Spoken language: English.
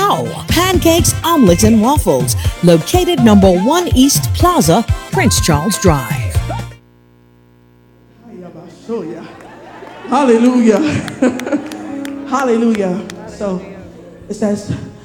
Wow! Pancakes, omelets, and waffles. Located number 1 East Plaza, Prince Charles Drive. Hallelujah. Hallelujah. So it says,